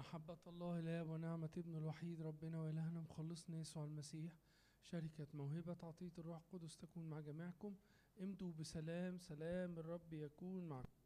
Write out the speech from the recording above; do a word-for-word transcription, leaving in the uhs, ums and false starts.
محبة الله الآب ونعمة ابن الوحيد ربنا وإلهنا مخلصنا يسوع المسيح، شركة موهبة عطية الروح القدس تكون مع جميعكم. امضوا بسلام، سلام الرب يكون معكم.